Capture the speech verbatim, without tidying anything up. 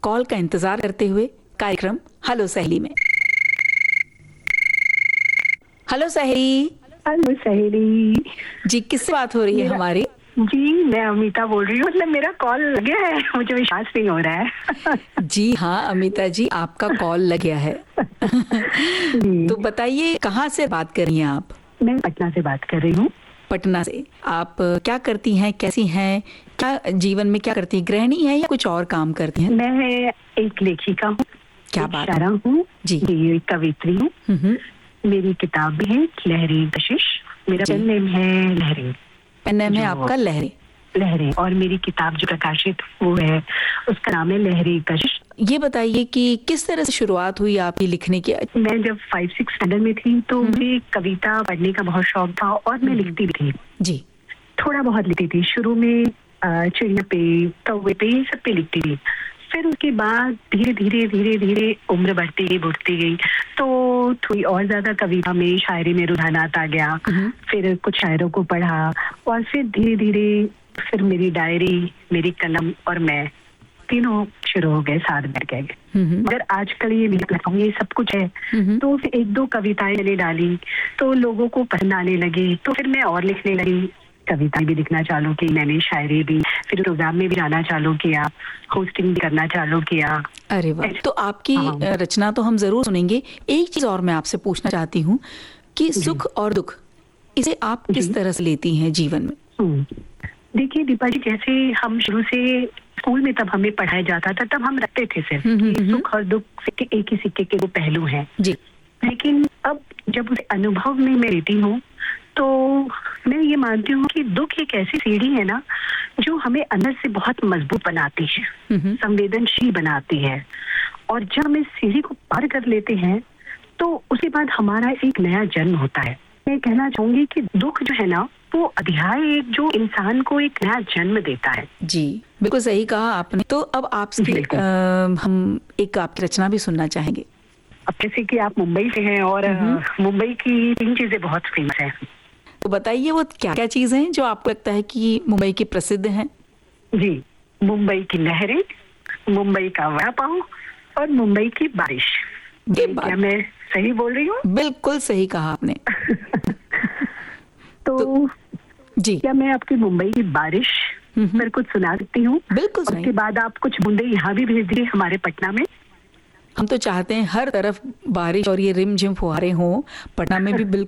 Call का इंतजार करते हुए कार्यक्रम हेलो सहेली में। हेलो सहेली। हेलो सहेली जी, किससे बात हो रही है हमारी? जी, मैं अमिता बोल रही हूँ। मतलब मेरा कॉल लग गया है, मुझे विश्वास नहीं हो रहा है। जी हाँ अमिता जी, आपका कॉल लग गया है। तो बताइए, कहाँ से बात कर रही हैं आप? मैं पटना से बात कर रही हूँ। पटना से। आप क्या करती हैं, कैसी हैं, क्या जीवन में क्या करती हैं? गृहिणी हैं या कुछ और काम करती हैं? मैं एक लेखिका हूँ, क्या एक बात शायरा हूँ, जी। एक कवित्री हूँ। मेरी किताब भी है लहरी कशिश। मेरा पेन नेम है लहरी। पेन नेम है आपका लहरी? लहरी। और मेरी किताब जो प्रकाशित वो है, उसका नाम है लहरी कशिश। ये बताइए कि किस तरह से शुरुआत हुई आपकी लिखने की? मैं जब फाइव सिक्स स्टैंडर्ड में थी तो मुझे कविता पढ़ने का बहुत शौक था और मैं लिखती भी थी। जी। थोड़ा बहुत लिखती थी। शुरू में चिड़िया पे, कौवे पे, सब पे लिखती थी। फिर उसके बाद धीरे धीरे धीरे धीरे उम्र बढ़ती गई बढ़ती गई तो थोड़ी और ज्यादा कविता में, शायरी में रुझान आता गया। फिर कुछ शायरों को पढ़ा और फिर धीरे धीरे फिर मेरी डायरी, मेरी कलम और मैं तीनों शुरू हो गए, साथ बैठ गए। मगर आजकल ये प्लेटफॉर्म ये सब कुछ है, तो फिर एक दो कविताएं मैंने डाली तो लोगों को पसंद आने लगी, तो फिर मैं और लिखने लगी। कविता भी लिखना चालू की मैंने, शायरी भी, फिर प्रोग्राम में भी जाना चालू किया, होस्टिंग भी करना चालू किया। अरे वाह! तो आपकी रचना तो हम जरूर सुनेंगे। एक चीज और मैं आपसे पूछना चाहती हूँ कि सुख और दुख, इसे आप किस तरह से लेती हैं जीवन में? देखिए दीपा जी, जैसे हम शुरू से स्कूल में तब हमें पढ़ाया जाता था, तब हम रखते थे सिर्फ कि सुख और दुख सिक्के एक ही सिक्के के दो पहलू हैं। जी। लेकिन अब जब उस अनुभव में मैं रहती हूँ तो मैं ये मानती हूँ कि दुख एक ऐसी सीढ़ी है ना जो हमें अंदर से बहुत मजबूत बनाती है, संवेदनशील बनाती है। और जब हम इस सीढ़ी को पार कर लेते हैं तो उसके बाद हमारा एक नया जन्म होता है। मैं कहना चाहूंगी कि दुख जो है ना वो अध्याय एक जो इंसान को एक नया जन्म देता है। जी, बिल्कुल सही कहा आपने। तो अब आपसे हम एक आपकी रचना भी सुनना चाहेंगे। अब जैसे कि आप मुंबई से हैं और मुंबई की तीन चीजें बहुत फेमस है, तो बताइए वो क्या क्या चीजें हैं जो आपको लगता है कि मुंबई की प्रसिद्ध हैं? जी, मुंबई की लहरें, मुंबई का वड़ा पाव और मुंबई की बारिश। क्या मैं सही बोल रही हूँ? बिल्कुल सही कहा आपने। तो, तो जी, क्या मैं आपकी मुंबई की बारिश पर कुछ सुना सकती हूँ? बिल्कुल। उसके बाद आप कुछ बूंदे यहाँ भी भेज दिए हमारे पटना में। हम तो चाहते हैं हर तरफ बारिश और ये रिमझिम फुहारे हों, पटना में भी बिल्कुल